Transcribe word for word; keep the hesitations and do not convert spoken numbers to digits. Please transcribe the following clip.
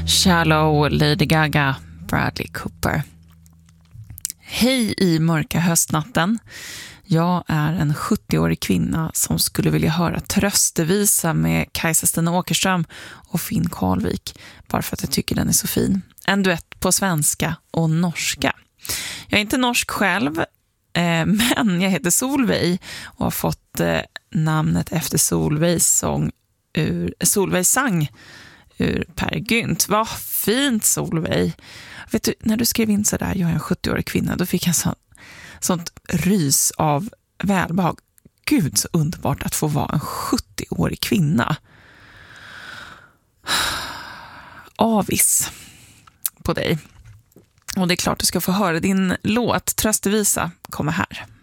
Shallow, Lady Gaga, Bradley Cooper. Hej i mörka höstnatten. Jag är en sjuttioårig kvinna som skulle vilja höra tröstevisa med Kajsa Stina Åkerström och Finn Karlvik, bara för att jag tycker den är så fin. En duett på svenska och norska. Jag är inte norsk själv, eh, men jag heter Solveig och har fått eh, namnet efter Solveigs sång ur Solveigs sang ur Per Gynt. Vad fint, Solveig. Vet du, när du skrev in så där, jag är en sjuttioårig kvinna, då fick jag så, sånt rys av välbehag. Gud, så underbart att få vara en sjuttioårig kvinna. Avis på dig. Och det är klart du ska få höra din låt. Tröstevisa kommer här.